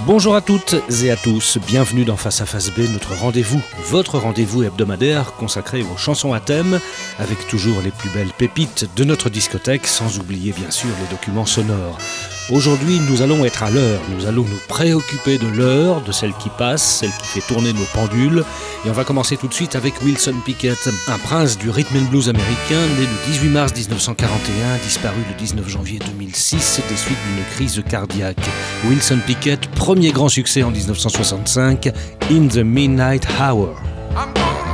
Bonjour à toutes et à tous, bienvenue dans Face à Face B, notre rendez-vous, votre rendez-vous hebdomadaire consacré aux chansons à thème, avec toujours les plus belles pépites de notre discothèque, sans oublier bien sûr les documents sonores. Aujourd'hui, nous allons être à l'heure, nous allons nous préoccuper de l'heure, de celle qui passe, celle qui fait tourner nos pendules. Et on va commencer tout de suite avec Wilson Pickett, un prince du rhythm and blues américain, né le 18 mars 1941, disparu le 19 janvier 2006 des suites d'une crise cardiaque. Wilson Pickett, premier grand succès en 1965, In the Midnight Hour.